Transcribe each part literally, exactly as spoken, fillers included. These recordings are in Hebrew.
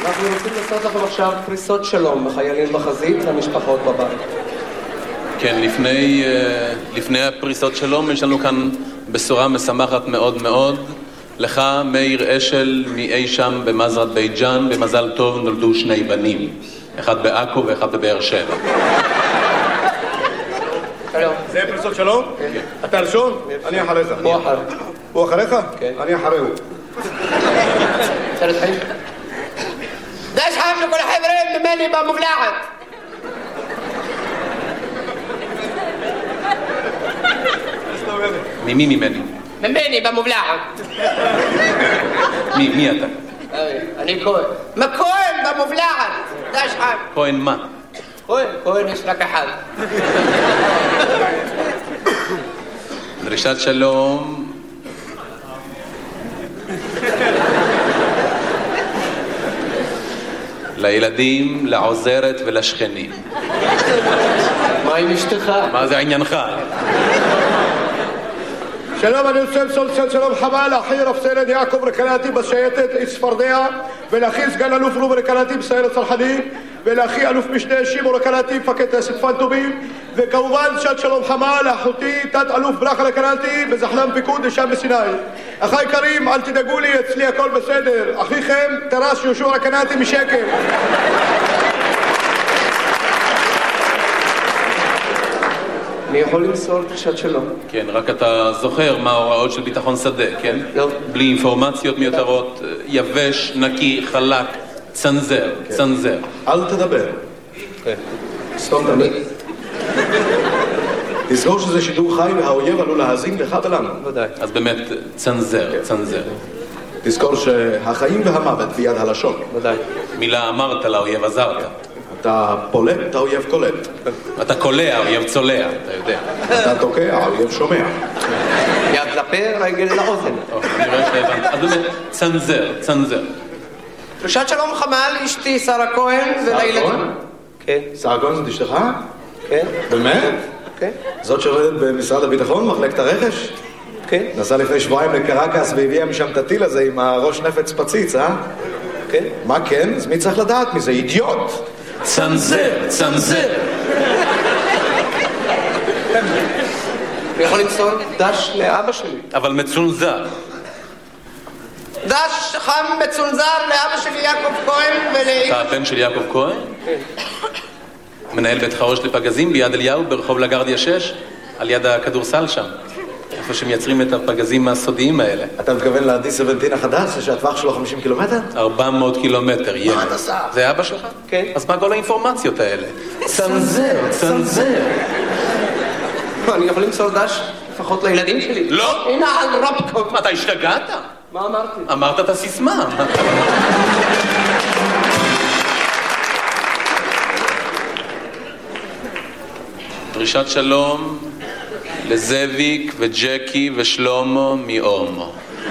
אנחנו רוצים לעשות לכם עכשיו פריסות שלום לחיילים בחזית למשפחות בבית. כן, לפני, לפני הפריסות שלום יש לנו כאן בשורה משמחת מאוד מאוד. לך, מאיר אשל, מאי שם במזרת בית ג'אן, במזל טוב נולדו שני בנים. אחד בעכו ואחד בבאר שבע. שלום. זה פריסות שלום? כן. אתה ראשון? אני אחריך. הוא אחר. הוא אחריך? כן. אני אחריהו. רוצה להתחיל? דש חם לכל החברים ממני במובלעת. ממי ממני? ממני במובלעת. מי, מי אתה? אני כהן. מה כהן במובלעת? דש חם. כהן מה? כהן, כהן יש רק אחד. דרישת שלום. לילדים, לעוזרת ולשכנים. מה עם אשתך? מה זה עניינך? שלום, אני רוצה למסור שלום חמה לאחי רב סרן יעקב רקנאטי בשייטת צפרדע, ולאחי סגן אלוף רובי רקנאטי בסיירת צנחנים, ולאחי אלוף משנה שמעון רקנאטי מפקד טייסת פנטומים, וכמובן שעת שלום חמה לאחותי תת אלוף ברכה רקנאטי בזחל"ם פיקוד לשם בסיני. אחיי יקרים, אל תדאגו לי, אצלי הכל בסדר. אחיכם טרס יהושע רקנאטי משקר. אני יכול למסור דרישת שלום. כן, רק אתה זוכר מה ההוראות של ביטחון שדה, כן? לא. בלי אינפורמציות מיותרות, יבש, נקי, חלק, צנזר, צנזר. אל תדבר. סתום תמיד. תזכור שזה שידור חי והאויב עלול להאזין לך ולנו. ודאי. אז באמת, צנזר, צנזר. תזכור שהחיים והמוות ביד הלשון. ודאי. מילה אמרת לאויב עזרת. אתה פולט, האויב קולט. אתה קולע, האויב צולע, אתה יודע. אתה תוקע, האויב שומע. יד לפה, רגל לאוזן. אני רואה שהבנת. אז באמת, צנזר, צנזר. דרישת שלום חמה לאשתי שרה כהן ולילדים. כן. שרה כהן זאת אשתך? כן. באמת? כן. זאת שעובדת במשרד הביטחון, מחלקת הרכש? כן. נסעה לפני שבועיים לקרקס והביאה משם את הטיל הזה עם הראש נפץ פציץ, אה? כן. מה כן? אז מי צריך לדעת מזה? אידיוט! צנזר, צנזר. אני יכול למסור דש לאבא שלי. אבל מצונזר. דש חם מצונזר לאבא שלי יעקב כהן ולאמא. אתה הבן של יעקב כהן? כן. מנהל בית חרוש לפגזים ביד אליהו ברחוב לגרדיה שש, על יד הכדורסל שם. איפה שמייצרים את הפגזים הסודיים האלה. אתה מתכוון ל-די שבע עשרה החדש, שהטווח שלו חמישים קילומטר? ארבע מאות קילומטר, ילד. מה אתה עושה? זה אבא שלך? כן. אז מה כל האינפורמציות האלה? צנזר, צנזר. אני יכול למסור דש לפחות לילדים שלי. לא. הנה על רבקוב. מה, אתה השתגעת? מה אמרתי? אמרת את הסיסמה. דרישת שלום לזאביק וג'קי ושלומו מאורמו.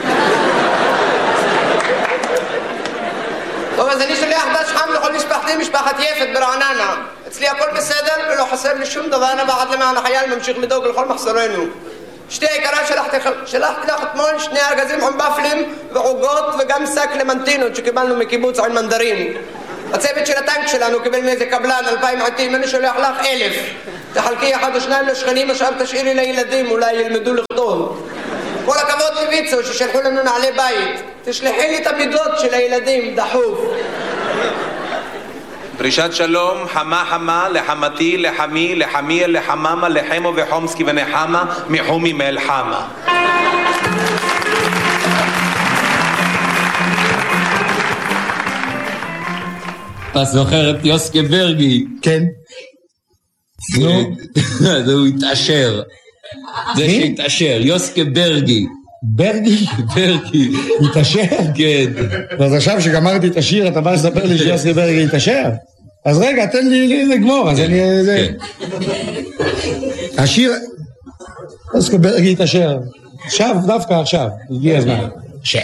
טוב, אז אני שולח דש חם לכל משפחתי, משפחת יפת ברעננה. אצלי הכל בסדר ולא חסר לי שום דבר, אני בעד למען החייל ממשיך לדאוג לכל מחסורנו. אשתי היקרה, שלחתי, שלחתי לך אתמול שני ארגזים עם בפלים ועוגות וגם שק למנטינות שקיבלנו מקיבוץ עין מנדרים. הצוות של הטנק שלנו קיבל מאיזה קבלן אלפיים עטים, אני שולח לך אלף. תחלקי אחד או שניים לשכנים, עכשיו תשאירי לילדים, אולי ילמדו לכתוב. כל הכבוד לויצו ששלחו לנו נעלי בית. תשלחי לי את המידות של הילדים, דחוף. דרישת שלום חמה חמה לחמתי, לחמי, לחמי, לחממה, לחמו וחומסקי ונחמה, מחומי מאלחמה. אתה זוכר את יוסקה ברגי? כן. נו. הוא התעשר. זה שהתעשר, יוסקה ברגי. ברגי? ברגי. התעשר? כן. אז עכשיו שגמרתי את השיר, אתה בא לספר לי שיוסקה ברגי התעשר? אז רגע, תן לי לגמור, אז אני... השיר... יוסקה ברגי התעשר. עכשיו, דווקא עכשיו, הגיע הזמן. של.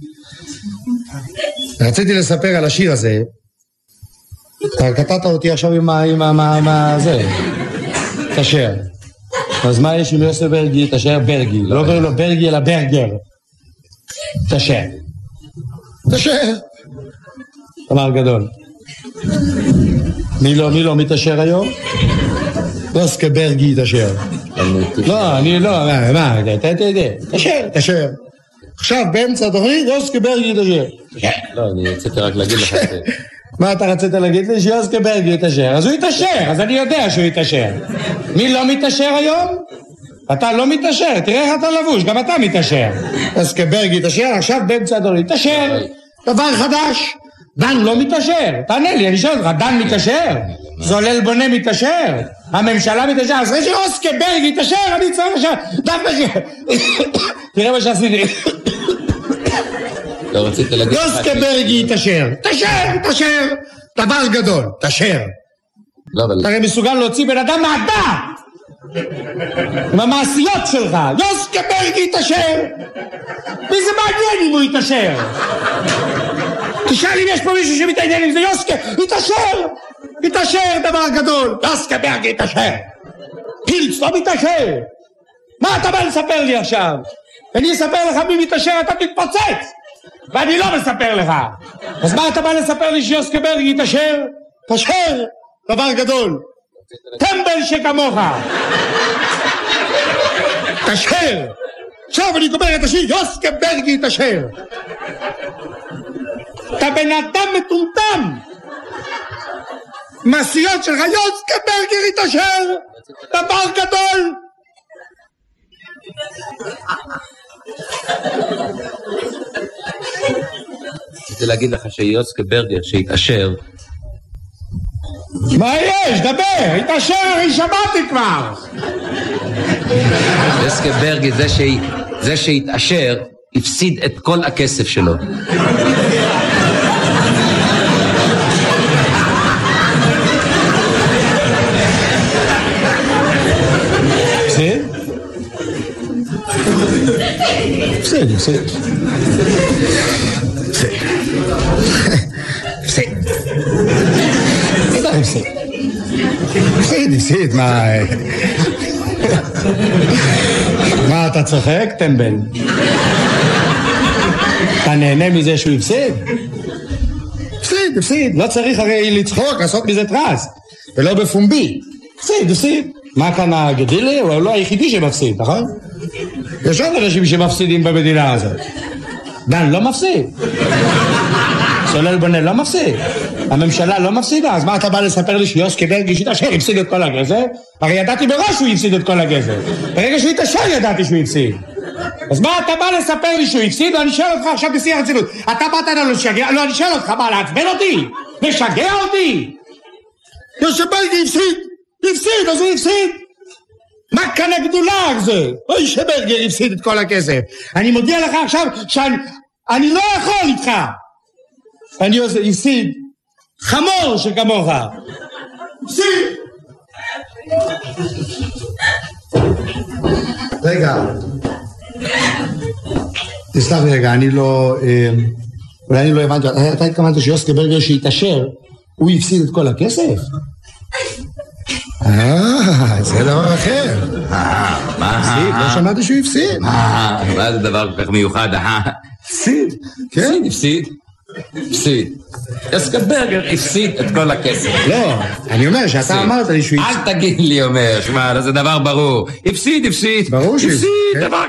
רציתי לספר על השיר הזה. אתה קטעת אותי עכשיו עם ה... עם ה... מה... זה. תשר. אז מה יש עם יוסף ברגי? תשר ברגי. לא קוראים לו ברגי אלא ברגר. תשר. תשאר. דבר גדול. מי לא, מי לא מתאשר היום? יוסקה ברגי יתאשר. לא, אני לא, מה, תשאר, תשאר. עכשיו באמצע התוכנית יוסקה ברגי יתאשר. לא, אני רציתי רק להגיד לך את זה. מה אתה רצית להגיד לי? שיוסקה ברגי יתאשר. אז הוא יתאשר, אז אני יודע שהוא יתאשר. מי לא מתאשר היום? אתה לא מתאשר, תראה איך אתה לבוש, גם אתה מתאשר. יוסקה ברגי יתאשר, עכשיו באמצע התוכנית. יתאשר, דבר חדש. דן לא מתאשר, תענה לי, אני שואל אותך, דן מתאשר? זולל בונה מתאשר? הממשלה מתאשר? אז ראשי יוסקה ברגי יתאשר, אני צריך עכשיו, דן מתאשר. תראה מה שעשיתי. לא רצית להגיד... יוסקה ברגי יתאשר, תאשר, תאשר, דבר גדול, תאשר. לא, אבל... אתה הרי מסוגל להוציא בן אדם מהדעת עם המעשיות שלך. יוסקה ברגי יתאשר, וזה מעניין אם הוא יתאשר. תשאל אם יש פה מישהו שמתעניין עם זה. יוסקה יתאשר, יתאשר, דבר גדול. יוסקה ברגי יתאשר, פילץ לא מתאשר. מה אתה בא לספר לי עכשיו? אני אספר לך מי מתאשר, אתה תתפוצץ, ואני לא מספר לך. אז מה אתה בא לספר לי שיוסקה ברגי יתאשר? תאשר, דבר גדול. טמבל שכמוך. תאשר. עכשיו אני גומר את השיר, יוסקה ברגי יתאשר. אתה בן אדם מטומטם. מעשיות שלך, יוסקה ברגי יתאשר, דבר גדול. רציתי להגיד לך שיוסקה ברגר שהתאשר. מה יש? דבר, התאשר, אני שמעתי כבר. יוסקה ברגר זה, ש... זה שהתאשר הפסיד את כל הכסף שלו. הפסיד? הפסיד, הפסיד. הפסיד. הפסיד. הפסיד, הפסיד, מה... מה אתה צוחק, טמבל? אתה נהנה מזה שהוא הפסיד? הפסיד, הפסיד. לא צריך הרי לצחוק, לעשות מזה טרס. ולא בפומבי. הפסיד, הפסיד. מה כאן הגדילה? הוא לא היחידי שמפסיד, נכון? יש עוד אנשים שמפסידים במדינה הזאת. דן לא מפסיד. סולל בונה לא מפסיד. הממשלה לא מפסידה. אז מה אתה בא לספר לי שיוסקה ברגי שיתאשר הפסיד את כל הגזר? הרי ידעתי בראש שהוא הפסיד את כל הגזר. ברגע שהוא יתאשר ידעתי שהוא הפסיד. אז מה אתה בא לספר לי שהוא הפסיד? ואני שואל אותך עכשיו בשיא הרצינות. אתה באת לנו לשגע? לא, אני שואל אותך, מה, לעצבן אותי? לשגע אותי? יוסקה ברגי הפסיד. הפסיד, אז הוא הפסיד. מה כאן הגדולה זה? אוי שברגר הפסיד את כל הכסף. אני מודיע לך עכשיו שאני אני לא יכול איתך. אני עושה, הפסיד. חמור שכמוך. הפסיד. רגע. תסלח לי רגע, אני לא... אולי אני לא הבנתי. אתה התכוונת שיוסקה ברגר שהתאשר, הוא הפסיד את כל הכסף? אה, זה דבר אחר. אה, מה? הפסיד, לא שמעתי שהוא הפסיד. אה, מה זה דבר כל כך מיוחד? הפסיד, כן? הפסיד, הפסיד. יוסקה ברגר הפסיד את כל הכסף. לא, אני אומר שאתה אמרת לי שהוא הפסיד. אל תגיד לי אומר, שמע, זה דבר ברור. הפסיד, הפסיד. ברור שהפסיד. הפסיד, דבר